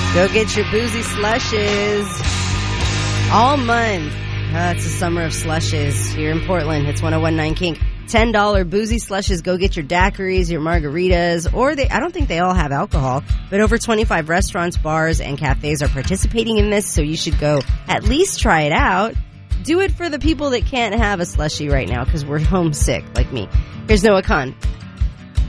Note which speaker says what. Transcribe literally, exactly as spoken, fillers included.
Speaker 1: Go get your boozy slushes all month. Uh, it's the summer of slushes here in Portland. It's one oh one point nine Kink. ten dollars boozy slushes. Go get your daiquiris, your margaritas, or they, I don't think they all have alcohol, but over twenty-five restaurants, bars, and cafes are participating in this, so you should go at least try it out. Do it for the people that can't have a slushie right now because we're homesick like me. Here's Noah Kahn.